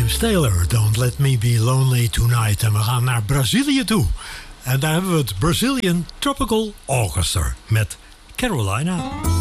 James Taylor, Don't Let Me Be Lonely Tonight. En we gaan naar Brazilië toe. En daar hebben we het Brazilian Tropical Orchestra met Carolina.